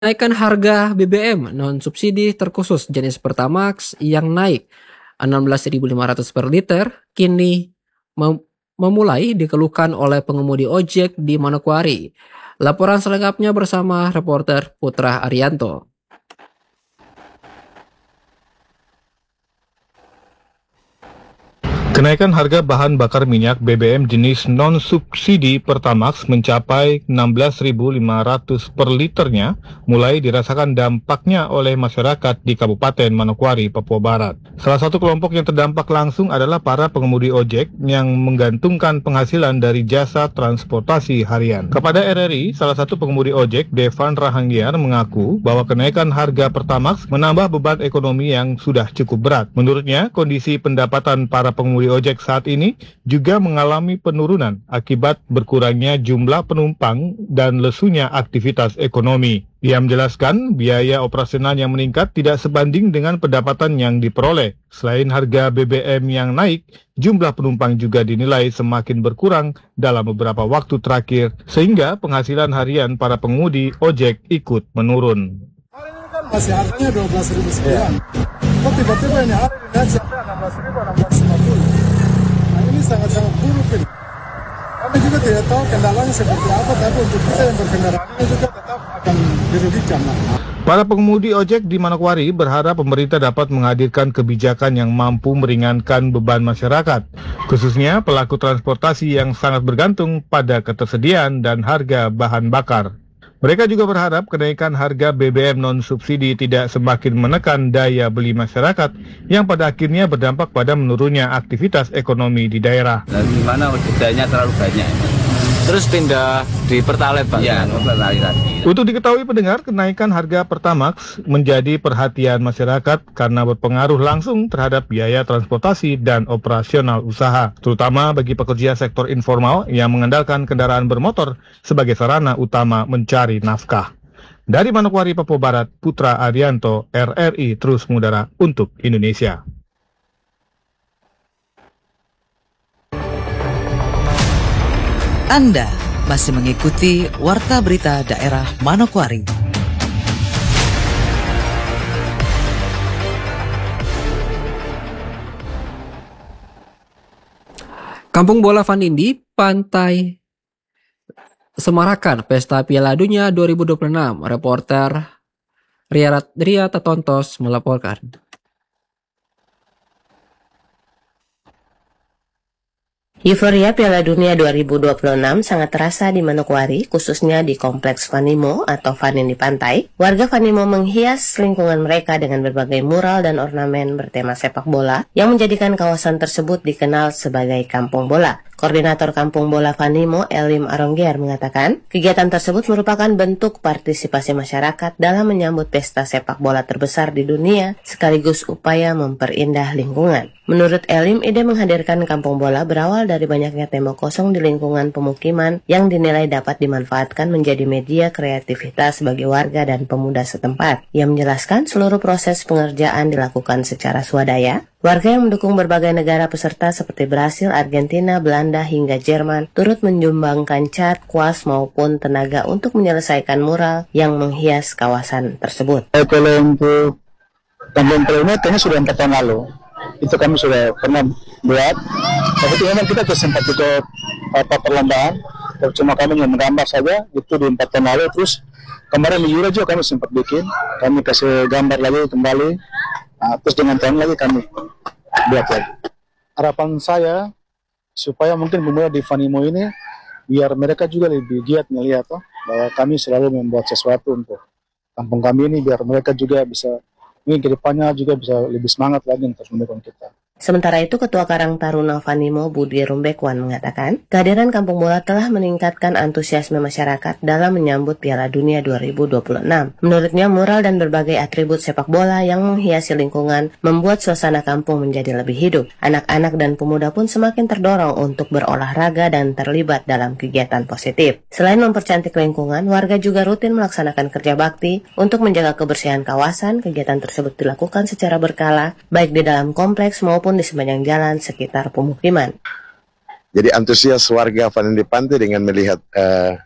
Kenaikan harga BBM non-subsidi terkhusus jenis Pertamax yang naik 16.500 per liter kini memulai dikeluhkan oleh pengemudi ojek di Manokwari. Laporan selengkapnya bersama reporter Putra Arianto. Kenaikan harga bahan bakar minyak BBM jenis non-subsidi Pertamax mencapai 16.500 per liternya, mulai dirasakan dampaknya oleh masyarakat di Kabupaten Manokwari, Papua Barat. Salah satu kelompok yang terdampak langsung adalah para pengemudi ojek yang menggantungkan penghasilan dari jasa transportasi harian. Kepada RRI, salah satu pengemudi ojek, Devan Rahanggiar, mengaku bahwa kenaikan harga Pertamax menambah beban ekonomi yang sudah cukup berat. Menurutnya, kondisi pendapatan para pengemudi ojek saat ini juga mengalami penurunan akibat berkurangnya jumlah penumpang dan lesunya aktivitas ekonomi. Ia menjelaskan biaya operasional yang meningkat tidak sebanding dengan pendapatan yang diperoleh. Selain harga BBM yang naik, jumlah penumpang juga dinilai semakin berkurang dalam beberapa waktu terakhir, sehingga penghasilan harian para pengemudi ojek ikut menurun. Hari ini kan masih harganya 12.000 sekian. Kok tiba-tiba ini hari dinaik sampai 16.000, 1650. Nah ini sangat-sangat buruk ini. Kami juga tidak tahu kendalanya seperti apa, tapi untuk kita yang berkendaraan ini juga tetap akan dirugikan. Para pengemudi ojek di Manokwari berharap pemerintah dapat menghadirkan kebijakan yang mampu meringankan beban masyarakat, khususnya pelaku transportasi yang sangat bergantung pada ketersediaan dan harga bahan bakar. Mereka juga berharap kenaikan harga BBM non-subsidi tidak semakin menekan daya beli masyarakat yang pada akhirnya berdampak pada menurunnya aktivitas ekonomi di daerah. Nah, gimana ojeknya terlalu banyak. Terus pindah di Pertalite, Pak? Iya, Pertalite lagi. Untuk diketahui pendengar, kenaikan harga Pertamax menjadi perhatian masyarakat karena berpengaruh langsung terhadap biaya transportasi dan operasional usaha, terutama bagi pekerja sektor informal yang mengandalkan kendaraan bermotor sebagai sarana utama mencari nafkah. Dari Manokwari, Papua Barat, Putra Arianto, RRI terus mengudara untuk Indonesia. Anda masih mengikuti Warta Berita Daerah Manokwari. Kampung Bola Vanindi, Pantai Semarakan Pesta Piala Dunia 2026. Reporter Ria Tatontos melaporkan. Euforia Piala Dunia 2026 sangat terasa di Manokwari, khususnya di Kompleks Vanimo atau Vanindi Pantai. Warga Vanimo menghias lingkungan mereka dengan berbagai mural dan ornamen bertema sepak bola yang menjadikan kawasan tersebut dikenal sebagai Kampung Bola. Koordinator Kampung Bola Vanimo, Elim Aronggiar, mengatakan, kegiatan tersebut merupakan bentuk partisipasi masyarakat dalam menyambut pesta sepak bola terbesar di dunia, sekaligus upaya memperindah lingkungan. Menurut Elim, ide menghadirkan kampung bola berawal dari banyaknya tembok kosong di lingkungan pemukiman yang dinilai dapat dimanfaatkan menjadi media kreativitas bagi warga dan pemuda setempat. Ia menjelaskan seluruh proses pengerjaan dilakukan secara swadaya. Warga yang mendukung berbagai negara peserta seperti Brasil, Argentina, Belanda, hingga Jerman turut menyumbangkan cat, kuas maupun tenaga untuk menyelesaikan mural yang menghias kawasan tersebut. Kalau untuk kampung bola ini sudah 4 tahun lalu. Itu kami sudah pernah buat, tapi memang kita sempat ikut perlombaan, cuma kami hanya menggambar saja, itu di 4 tahun lalu. Terus kemarin di Euro juga kami sempat bikin, kami kasih gambar lagi kembali, terus dengan tahun lagi kami buat lagi. Harapan saya supaya mungkin pemuda di Vanimo ini biar mereka juga lebih giat melihat bahwa kami selalu membuat sesuatu untuk kampung kami ini, biar mereka juga bisa mungkin kedepannya juga bisa lebih semangat lagi untuk mendukung kita. Sementara itu, Ketua Karang Taruna Vanimo Budi Rumbekwan mengatakan, kehadiran kampung bola telah meningkatkan antusiasme masyarakat dalam menyambut Piala Dunia 2026. Menurutnya, mural dan berbagai atribut sepak bola yang menghiasi lingkungan membuat suasana kampung menjadi lebih hidup. Anak-anak dan pemuda pun semakin terdorong untuk berolahraga dan terlibat dalam kegiatan positif. Selain mempercantik lingkungan, warga juga rutin melaksanakan kerja bakti untuk menjaga kebersihan kawasan. Kegiatan tersebut dilakukan secara berkala, baik di dalam kompleks maupun di sepanjang jalan sekitar pemukiman. Jadi antusias warga Vanindi Pantai dengan melihat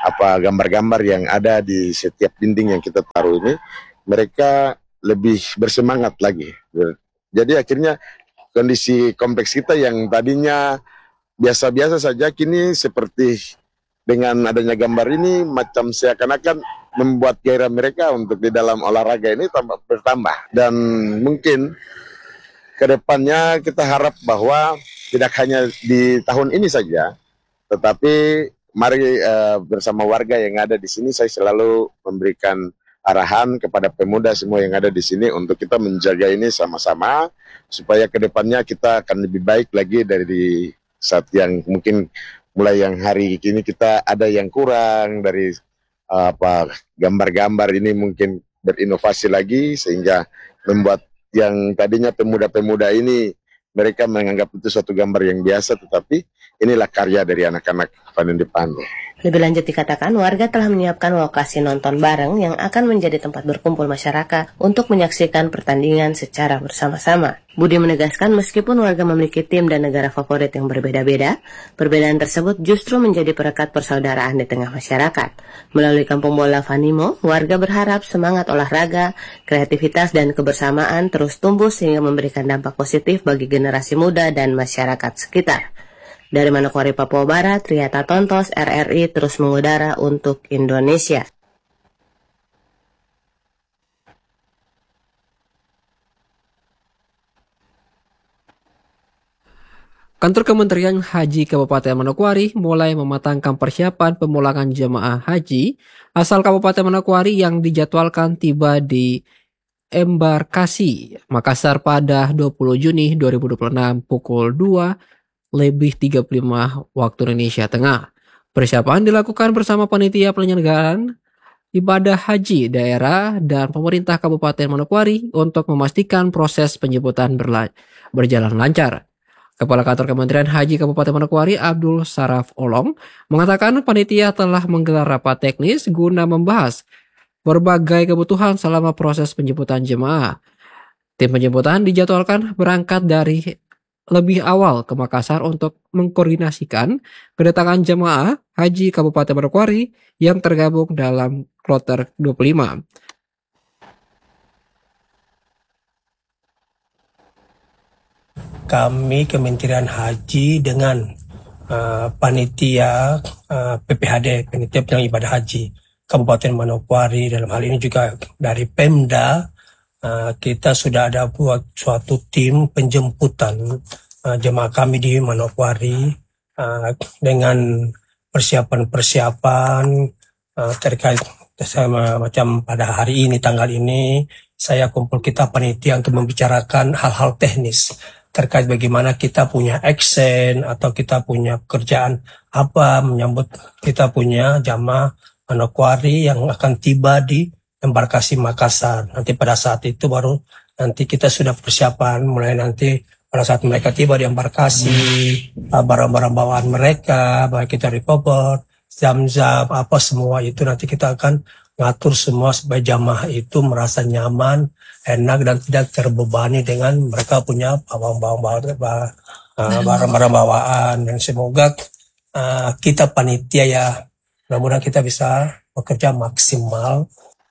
gambar-gambar yang ada di setiap dinding yang kita taruh ini, mereka lebih bersemangat lagi. Jadi akhirnya kondisi kompleks kita yang tadinya biasa-biasa saja, kini seperti dengan adanya gambar ini macam seakan-akan membuat gairah mereka untuk di dalam olahraga ini bertambah. Dan mungkin ke depannya kita harap bahwa tidak hanya di tahun ini saja, tetapi mari bersama warga yang ada di sini, saya selalu memberikan arahan kepada pemuda semua yang ada di sini untuk kita menjaga ini sama-sama, supaya ke depannya kita akan lebih baik lagi dari saat yang mungkin mulai yang hari ini kita ada yang kurang dari gambar-gambar ini mungkin berinovasi lagi sehingga membuat yang tadinya pemuda-pemuda ini mereka menganggap itu suatu gambar yang biasa, tetapi inilah karya dari anak-anak Panen di Pandai. Lebih lanjut dikatakan, warga telah menyiapkan lokasi nonton bareng yang akan menjadi tempat berkumpul masyarakat untuk menyaksikan pertandingan secara bersama-sama. Budi menegaskan meskipun warga memiliki tim dan negara favorit yang berbeda-beda, perbedaan tersebut justru menjadi perekat persaudaraan di tengah masyarakat. Melalui Kampung Bola Vanimo, warga berharap semangat olahraga, kreativitas, dan kebersamaan terus tumbuh sehingga memberikan dampak positif bagi generasi muda dan masyarakat sekitar. Dari Manokwari, Papua Barat, Triata Tontos, RRI terus mengudara untuk Indonesia. Kantor Kementerian Haji Kabupaten Manokwari mulai mematangkan persiapan pemulangan jemaah haji asal Kabupaten Manokwari yang dijadwalkan tiba di embarkasi Makassar pada 20 Juni 2026 pukul 2:35 waktu Indonesia Tengah. Persiapan dilakukan bersama panitia penyelenggaraan ibadah haji daerah dan pemerintah Kabupaten Manokwari untuk memastikan proses penjemputan berjalan lancar. Kepala Kantor Kementerian Haji Kabupaten Manokwari Abdul Saraf Olong mengatakan panitia telah menggelar rapat teknis guna membahas berbagai kebutuhan selama proses penjemputan jemaah. Tim penjemputan dijadwalkan berangkat dari lebih awal ke Makassar untuk mengkoordinasikan kedatangan jemaah haji Kabupaten Manokwari yang tergabung dalam kloter 25. Kami Kementerian Haji dengan panitia PPHD, Panitia Penyelenggara Ibadah Haji Kabupaten Manokwari, dalam hal ini juga dari Pemda, kita sudah ada buat suatu tim penjemputan jemaah kami di Manokwari dengan persiapan-persiapan terkait sama macam pada hari ini, tanggal ini, saya kumpul kita panitia untuk membicarakan hal-hal teknis terkait bagaimana kita punya aksen atau kita punya pekerjaan apa menyambut kita punya jamaah Manokwari yang akan tiba di embarkasi Makassar. Nanti pada saat itu baru nanti kita sudah persiapan mulai nanti pada saat mereka tiba di embarkasi, barang-barang bawaan mereka, baik kita recover, jam-jam apa semua itu nanti kita akan ngatur semua supaya jamaah itu merasa nyaman, enak dan tidak terbebani dengan mereka punya barang-barang bawaan. Dan semoga kita panitia ya, mudah-mudahan kita bisa bekerja maksimal.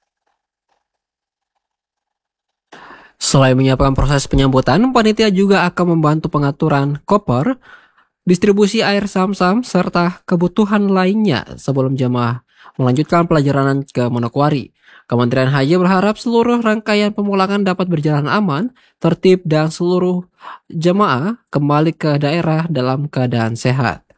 Selain menyiapkan proses penyambutan, panitia juga akan membantu pengaturan koper, distribusi air zam-zam, serta kebutuhan lainnya sebelum jemaah melanjutkan pelajaran ke Manokwari. Kementerian Haji berharap seluruh rangkaian pemulangan dapat berjalan aman, tertib, dan seluruh jemaah kembali ke daerah dalam keadaan sehat.